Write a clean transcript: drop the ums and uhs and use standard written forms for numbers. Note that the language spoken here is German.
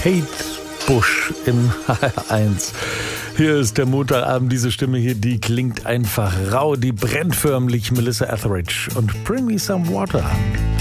Kate Bush im HR1. Hier ist der Montagabend, diese Stimme hier, die klingt einfach rau, die brennt förmlich. Melissa Etheridge und Bring Me Some Water.